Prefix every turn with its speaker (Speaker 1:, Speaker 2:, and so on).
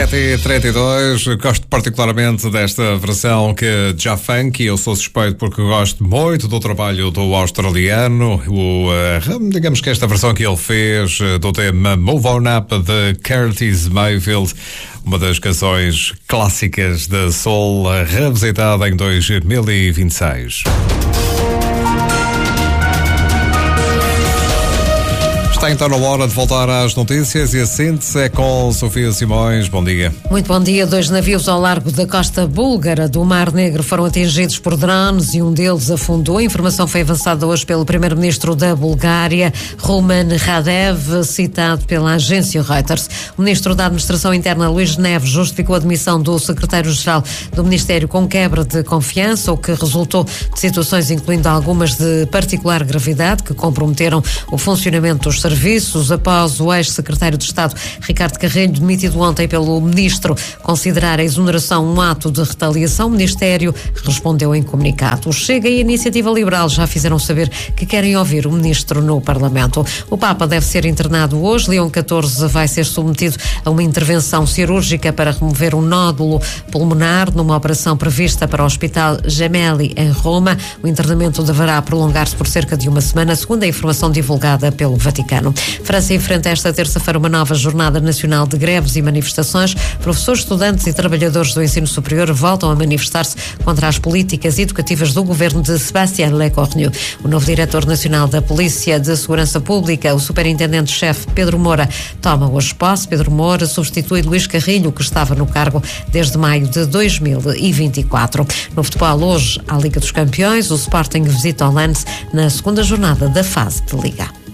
Speaker 1: 7h32, gosto particularmente desta versão que já funk, e eu sou suspeito porque gosto muito do trabalho do australiano. Digamos que esta versão que ele fez do tema Move On Up de Curtis Mayfield, uma das canções clássicas da soul, revisitada em 2026. Está então na hora de voltar às notícias e a síntese é com Sofia Simões. Bom dia.
Speaker 2: Muito bom dia. 2 navios ao largo da costa búlgara do Mar Negro foram atingidos por drones e um deles afundou. A informação foi avançada hoje pelo primeiro-ministro da Bulgária, Rumen Radev, citado pela agência Reuters. O ministro da Administração Interna, Luís Neves, justificou a demissão do secretário-geral do Ministério com quebra de confiança, o que resultou de situações, incluindo algumas de particular gravidade, que comprometeram o funcionamento dos serviços, após o ex-secretário de Estado, Ricardo Carrilho, demitido ontem pelo ministro, considerar a exoneração um ato de retaliação. O Ministério respondeu em comunicado. O Chega e a Iniciativa Liberal já fizeram saber que querem ouvir o ministro no Parlamento. O Papa deve ser internado hoje. Leão XIV vai ser submetido a uma intervenção cirúrgica para remover um nódulo pulmonar numa operação prevista para o Hospital Gemelli, em Roma. O internamento deverá prolongar-se por cerca de uma semana, segundo a informação divulgada pelo Vaticano. França enfrenta esta terça-feira uma nova jornada nacional de greves e manifestações. Professores, estudantes e trabalhadores do ensino superior voltam a manifestar-se contra as políticas educativas do governo de Sébastien Lecornu. O novo diretor nacional da Polícia de Segurança Pública, o superintendente-chefe Pedro Moura, toma hoje posse. Pedro Moura substitui Luís Carrilho, que estava no cargo desde maio de 2024. No futebol, hoje, à Liga dos Campeões, o Sporting visita o Lens na segunda jornada da fase de Liga.